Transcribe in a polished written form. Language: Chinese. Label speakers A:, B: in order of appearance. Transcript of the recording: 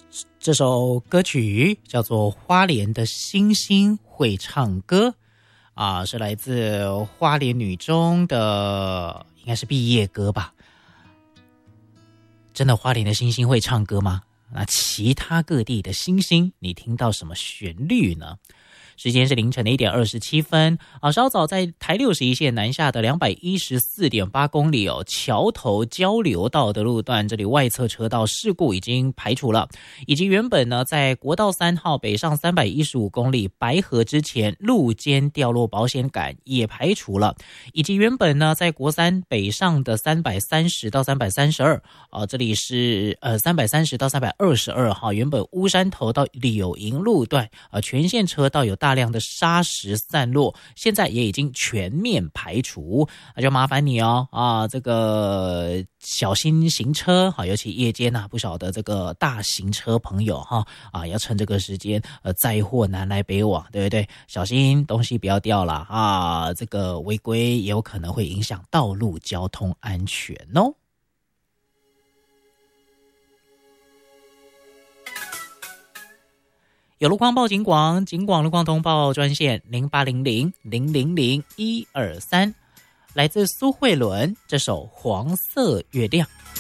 A: 这首歌曲叫做《花莲的星星会唱歌》啊，是来自花莲女中的，应该是毕业歌吧？真的花莲的星星会唱歌吗？那其他各地的星星，你听到什么旋律呢？时间是凌晨的1点27分啊，稍早在台61线南下的214.8公里桥头交流道的路段，这里外侧车道事故已经排除了，以及原本呢在国道3号北上315公里白河之前路肩掉落保险杆也排除了，以及原本呢在国3北上的330到332这里是330到322号，原本乌山头到柳营路段全线车道有大量的砂石散落，现在也已经全面排除，那就麻烦你这个小心行车尤其夜间不少的这个大型车朋友要趁这个时间载货南来北往，对不对？小心东西不要掉了这个违规也有可能会影响道路交通安全哦。有路况报警广，警广路况通报专线0800-000-123，来自苏慧伦这首《黄色月亮》。